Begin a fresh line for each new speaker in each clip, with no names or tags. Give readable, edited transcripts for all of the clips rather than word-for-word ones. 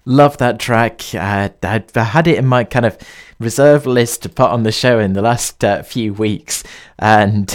Love that track. I've had it in my kind of reserve list to put on the show in the last few weeks, and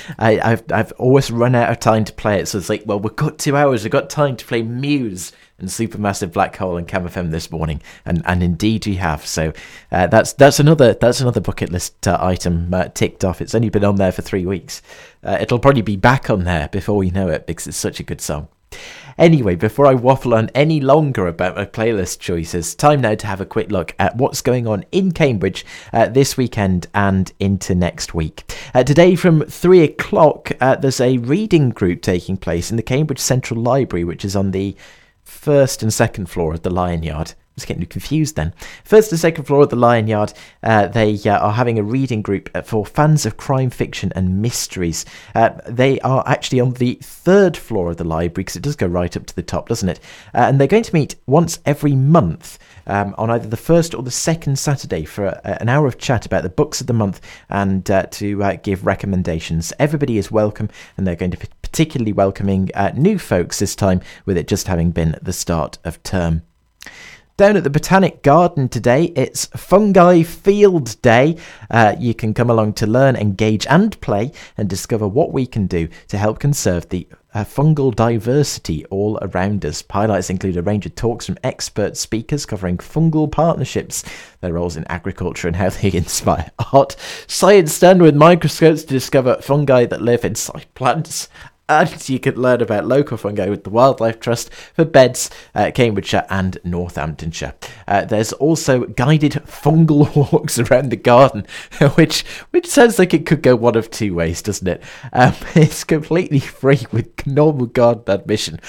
I've always run out of time to play it. So it's like, well, we've got 2 hours. We've got time to play Muse and Supermassive Black Hole and Cam FM this morning, and indeed we have. So that's another bucket list item ticked off. It's only been on there for 3 weeks. It'll probably be back on there before we know it, because it's such a good song. Anyway, before I waffle on any longer about my playlist choices, time now to have a quick look at what's going on in Cambridge this weekend and into next week. Today from 3 o'clock, there's a reading group taking place in the Cambridge Central Library, which is on the first and second floor of the Lion Yard. I was getting confused then. First and second floor of the Lion Yard, they are having a reading group for fans of crime fiction and mysteries. They are actually on the third floor of the library, because it does go right up to the top, doesn't it? And they're going to meet once every month on either the first or the second Saturday for an hour of chat about the books of the month and to give recommendations. Everybody is welcome, and they're going to be particularly welcoming new folks this time, with it just having been the start of term. Down at the Botanic Garden today, it's Fungi Field Day. You can come along to learn, engage and play and discover what we can do to help conserve the fungal diversity all around us. Highlights include a range of talks from expert speakers covering fungal partnerships, their roles in agriculture and how they inspire art. Science stand with microscopes to discover fungi that live inside plants. And you can learn about local fungi with the Wildlife Trust for Beds, Cambridgeshire and Northamptonshire. There's also guided fungal walks around the garden, which sounds like it could go one of two ways, doesn't it? It's completely free with normal garden admission.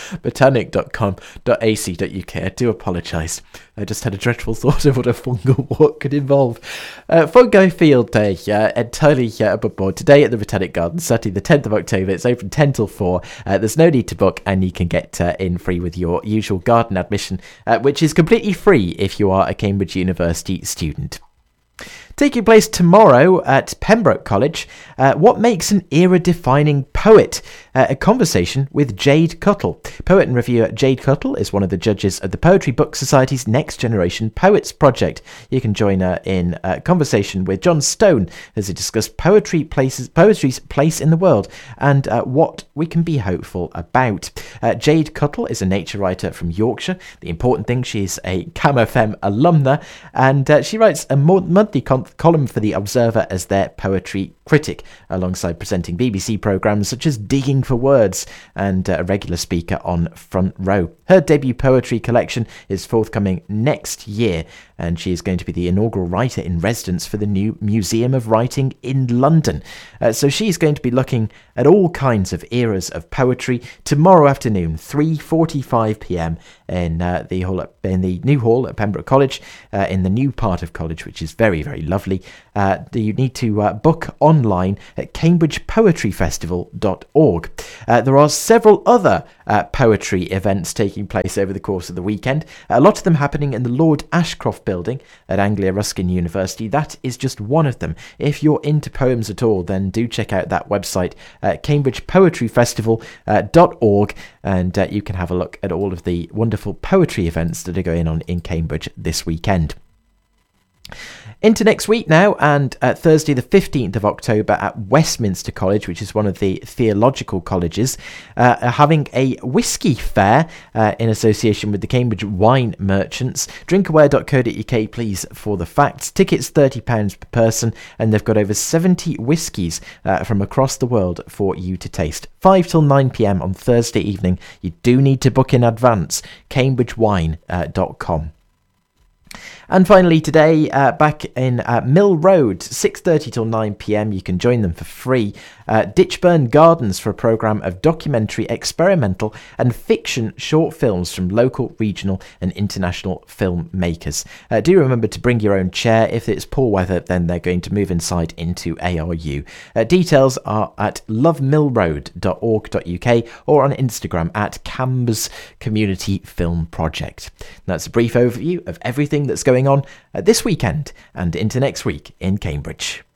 botanic.com.ac.uk. I do apologise. I just had a dreadful thought of what a fungal walk could involve. Fungi Field Day, entirely above board. Today at the Botanic Garden, Saturday the 10th of October. It's open 10 till 4. There's no need to book, and you can get in free with your usual garden admission, which is completely free if you are a Cambridge University student. Taking place tomorrow at Pembroke College, what makes an era-defining poet? A conversation with Jade Cuttle. Poet and reviewer Jade Cuttle is one of the judges of the Poetry Book Society's Next Generation Poets project. You can join her in a conversation with John Stone as they discuss poetry's place in the world and what we can be hopeful about. Jade Cuttle is a nature writer from Yorkshire. The important thing, she's a Cam FM alumna, and she writes a monthly column for The Observer as their poetry critic, alongside presenting BBC programmes such as Digging for Words and a regular speaker on Front Row. Her debut poetry collection is forthcoming next year, and she is going to be the inaugural writer in residence for the new Museum of Writing in London. So she's going to be looking at all kinds of eras of poetry tomorrow afternoon, 3:45 p.m. in the new hall at Pembroke College, in the new part of college, which is very, very lovely. You need to book online at cambridgepoetryfestival.org. There are several other poetry events taking place over the course of the weekend, a lot of them happening in the Lord Ashcroft building at Anglia Ruskin University. That is just one of them. If you're into poems at all, then do check out that website, cambridgepoetryfestival.org, and you can have a look at all of the wonderful poetry events that are going on in Cambridge this weekend. Into next week now, and Thursday the 15th of October at Westminster College, which is one of the theological colleges, are having a whisky fair in association with the Cambridge Wine Merchants. Drinkaware.co.uk, please, for the facts. Tickets £30 per person, and they've got over 70 whiskies from across the world for you to taste. 5 till 9 p.m. on Thursday evening. You do need to book in advance. cambridgewine.com. And finally today, back in Mill Road, 6:30 till 9 p.m, you can join them for free. Ditchburn Gardens for a programme of documentary, experimental and fiction short films from local, regional and international filmmakers. Do remember to bring your own chair. If it's poor weather, then they're going to move inside into ARU. Details are at lovemillroad.org.uk or on Instagram at Cambs Community Film Project. That's a brief overview of everything that's going on this weekend and into next week in Cambridge.